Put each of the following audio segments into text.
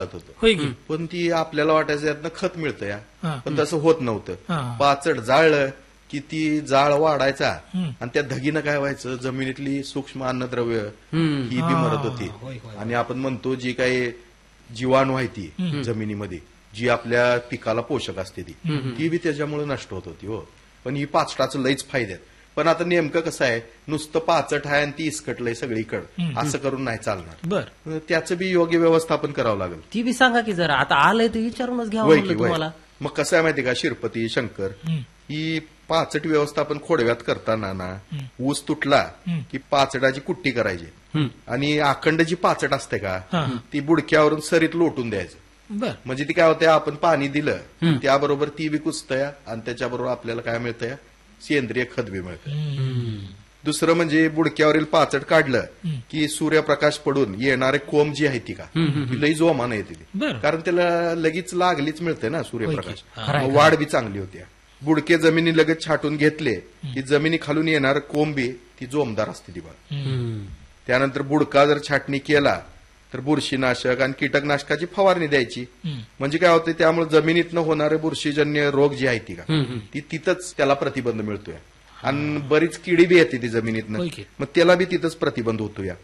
होतं. होय की पण ती आपल्याला वाटायचं यातनं खत मिळतं या, हा. पण तसं होत नव्हतं. हा. पाचट जाळलं की ती जाळ वाढायचा हम्म. आणि त्या धगीनं काय व्हायचं, जमिनीतली सूक्ष्म अन्नद्रव्य हम्म. ही बी मरत होती. होय, होय. आणि आपण म्हणतो जी काही जीवाणू आहे ती जमिनीमध्ये, जी आपल्या पिकाला पोषक असते ती बी त्याच्यामुळे नष्ट होत होती. हो, पण ही पाचटाचं लईच फायदे आहेत. पण आता नेमकं कसं आहे, नुसतं पाचट आहे आणि ती इसकटलंय सगळीकडे, असं करून नाही चालणार. बर त्याचं बी योग्य व्यवस्थापन करावं लागेल. ती बी सांगा की जरा, आता आलंय तर विचारूनच घ्यावं वय की म्हणलं वय. तुम्हाला. मग कसं आहे माहिती का, शिरपती शंकर, ही पाचट व्यवस्थापन खोडव्यात करताना ना, ऊस तुटला की पाचटाची कुट्टी करायची आणि अखंड जी पाचट असते का, हा. ती बुडक्यावरून सरीत लोटून द्यायचं. बर म्हणजे ती काय होते, आपण पाणी दिलं त्याबरोबर ती बी कुजतंय आणि त्याच्याबरोबर आपल्याला काय मिळतंय, सेंद्रिय खत बी मिळतं. दुसरं म्हणजे बुडक्यावरील पाचट काढलं की सूर्यप्रकाश पडून येणारे कोंब जी आहे ती का, ती लई जोमानं येते ती. बरं. कारण त्याला लगेच लागलीच मिळते ना सूर्यप्रकाश, खरंय, मग वाढ बी चांगली होते. बुडके जमिनी लगेच छाटून घेतले की जमिनी खालून येणार कोंब बी ती जोमदार असते ती बघा. त्यानंतर बुडका जर छाटणी केला तर बुरशीनाशक आणि कीटकनाशकाची फवारणी द्यायची. म्हणजे काय होतं, त्यामुळे जमिनीतनं होणारे बुरशीजन्य रोग जी आहे ती का, ती तिथंच त्याला प्रतिबंध मिळतोय. आणि बरीच किडी बी येते ती जमिनीतनं, होय की. मग त्याला बी तिथंच प्रतिबंध होतो. या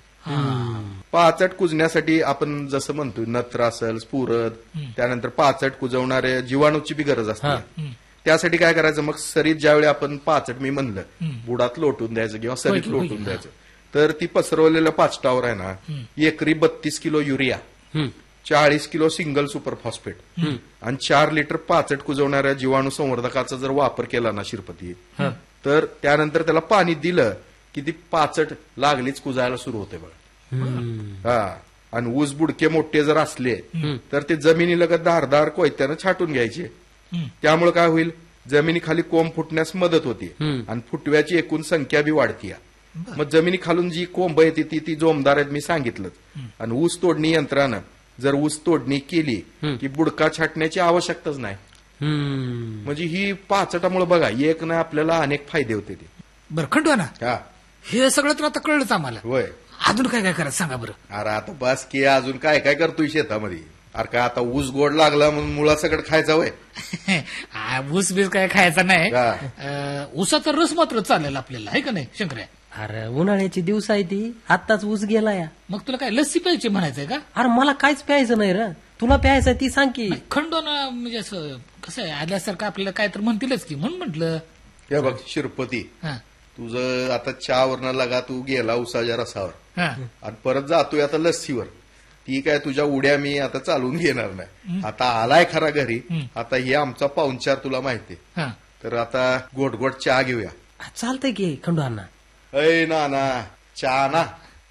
पाचट कुजण्यासाठी आपण जसं म्हणतोय नत्र असेल, स्फुरद, त्यानंतर पाचट कुजवणाऱ्या जीवाणूची बी गरज असते. त्यासाठी काय करायचं, मग सरीत ज्यावेळी आपण पाचट मी म्हणलं बुडात लोटून द्यायचं किंवा होय सरीत की, होय की. लोटून द्यायचं, तर ती पसरवलेल्या पाचटावर आहे ना, एकरी 32 kilo urea, 40 kilo single super phosphate आणि 4 लिटर पाचट कुजवणाऱ्या जीवाणू संवर्धकाचा जर वापर केला ना शिरपती, तर त्यानंतर त्याला पाणी दिलं की ती पाचट लागलीच कुजायला सुरू होते बघा. हा, आणि ऊस बुडके मोठे जर असले तर ते जमिनीलगत धारदार कोयत्यानं छाटून घ्यायचे. त्यामुळे काय होईल, जमिनीखाली कोंब फुटण्यास मदत होती आणि फुटव्याची एकूण संख्या बी वाढती. मग जमिनी खालून जी कोंब येते ती जोमदार आहेत मी सांगितलं. आणि ऊस तोडणी यंत्रानं जर ऊस तोडणी केली की बुडका छाटण्याची आवश्यकताच नाही. म्हणजे ही पाचटामुळे बघा एक ना आपल्याला अनेक फायदे होते ते. बर खंडवा ना, हा, हे सगळं तर आता कळलंच आम्हाला. होय. अजून काय काय करायचं सांगा बरं. अरे आता बस की, अजून काय काय करतोय शेतामध्ये? अरे का आता ऊस गोड लागला म्हणून मुळा सगळं खायचा वय? ऊस बीस काय खायचा नाही. हा. ऊसाचा रस मात्र चालेल आपल्याला, आहे का नाही शंकर्या? अरे उन्हाळ्याची दिवस आहे ती, आत्ताच ऊस गेला या. मग तुला काय लस्सी प्यायची म्हणायचंय का? अरे मला काहीच प्यायचं नाही रे, तुला प्यायचं ती सांग की. खंडोना म्हणजे असं कसं आहे, आल्यासारखं आपल्याला काय तर म्हणतीलच की, म्हणून म्हटलं. हे बघ शिरपती, हा तुझं आता चहावरनं लागा, तू गेला उसाच्या रसावर हा आणि परत जातोय आता लस्सीवर. ती काय तुझ्या उड्या मी आता चालवून घेणार नाही. आता आलाय खरा घरी, आता हे आमचा पाहुणचार तुला माहितीये, हा तर आता गोड गोड चहा घेऊया. चालतंय की खंडू अण्णा. ऐ ना चहा ना.